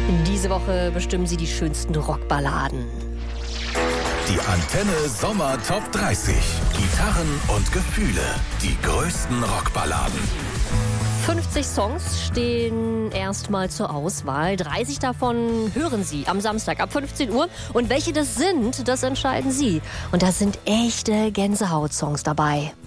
Diese Woche bestimmen sie die schönsten Rockballaden. Die Antenne Sommer Top 30. Gitarren und Gefühle. Die größten Rockballaden. 50 Songs stehen erstmal zur Auswahl. 30 davon hören Sie am Samstag ab 15 Uhr. Und welche das sind, das entscheiden Sie. Und da sind echte Gänsehaut-Songs dabei.